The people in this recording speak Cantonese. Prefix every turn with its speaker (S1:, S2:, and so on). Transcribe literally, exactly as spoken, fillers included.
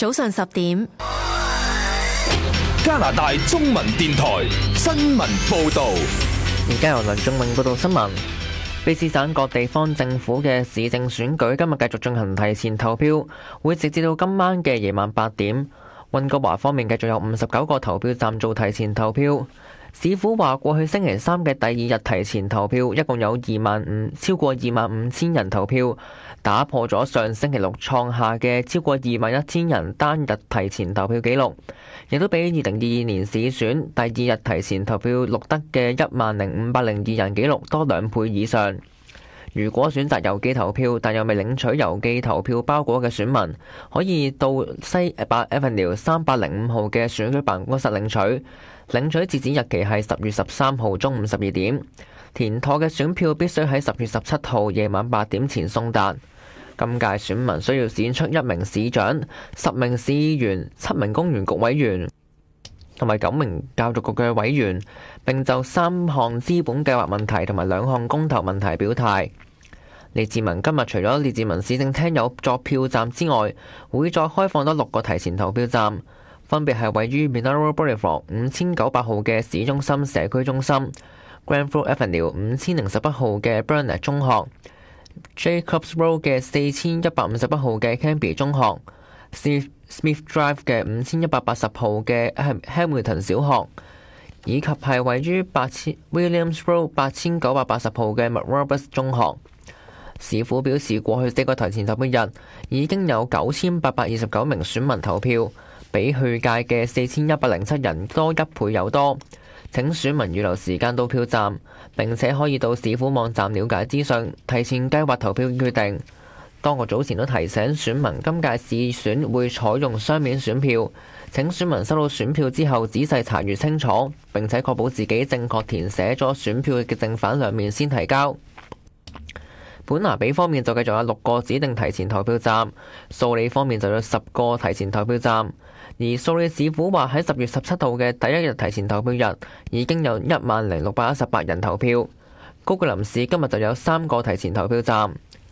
S1: 早上十點，
S2: 加拿大中文電台新聞報道。
S3: 而家由梁仲明報道新聞。卑詩省各地方政府嘅市政選舉今日繼續進行提前投票，會直至到今晚嘅夜晚八點。溫哥華方面繼續有五十九個投票站做提前投票。市府話過去星期三嘅第二日提前投票，一共有二萬五超過二萬五千人投票，打破咗上星期六創下嘅超過二萬一千人單日提前投票紀錄，亦都比二零二二年市選第二日提前投票錄得嘅一萬零五百零二人紀錄多兩倍以上。如果選擇郵寄投票但又未領取郵寄投票包裹嘅選民，可以到西八 Avenue 三百零五號嘅選舉辦公室領取。領取截止日期係十月十三號中午十二點。填妥嘅選票必須喺十月十七號夜晚八點前送達。今屆選民需要選出一名市長、十名市議員、七名公園局委員同埋九名教育局嘅委員，並就三項資本計劃問題同埋兩項公投問題表態。列治文今日除咗列治文市政廳有作票站之外，會再開放多六個提前投票站。分別係位於 Mineral Boulevard 五千九百號嘅市中心社區中心、Granville Avenue 五千零十一號嘅 Burnett 中學、Jacobs Road 嘅四千一百五十一號嘅 Cambie 中學、Smith Drive 嘅五千一百八十號嘅 Hamilton 小學，以及係位於八千 Williams Road 八千九百八十號嘅 McRoberts 中學。市府表示，過去四個提前投票日已經有九千八百二十九名選民投票，比去屆嘅四千一百零七人多一倍有多。請選民預留時間到票站，並且可以到市府網站了解資訊，提前計劃投票決定。當局早前都提醒選民，今屆市選會採用雙面選票，請選民收到選票之後仔細查閱清楚，並且確保自己正確填寫咗選票嘅正反兩面先提交。本拿比方面就繼續有六個指定提前投票站，素里方面就有十個提前投票站。而素里市府話喺十月十七號嘅第一日提前投票日已經有一萬零六百一十八人投票。高格林市今日就有三個提前投票站。